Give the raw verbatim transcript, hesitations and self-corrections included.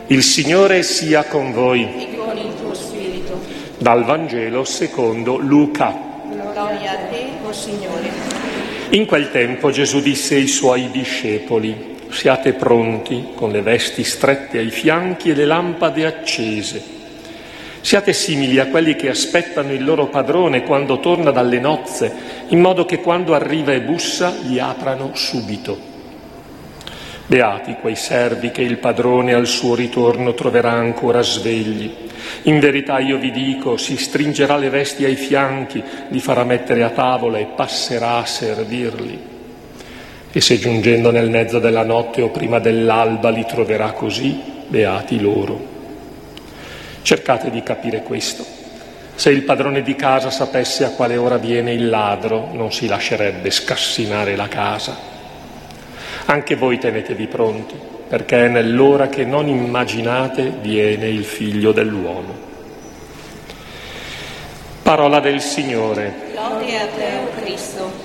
Il Signore sia con voi. E con il tuo spirito. Dal Vangelo secondo Luca. Gloria a te, o Signore. In quel tempo Gesù disse ai suoi discepoli: siate pronti, con le vesti strette ai fianchi e le lampade accese. Siate simili a quelli che aspettano il loro padrone quando torna dalle nozze, in modo che quando arriva e bussa gli aprano subito. Beati quei servi che il padrone al suo ritorno troverà ancora svegli. In verità io vi dico, si stringerà le vesti ai fianchi, li farà mettere a tavola e passerà a servirli. E se giungendo nel mezzo della notte o prima dell'alba li troverà così, beati loro. Cercate di capire questo. Se il padrone di casa sapesse a quale ora viene il ladro, non si lascerebbe scassinare la casa. Anche voi tenetevi pronti, perché nell'ora che non immaginate viene il Figlio dell'uomo. Parola del Signore. Lode a te, o Cristo.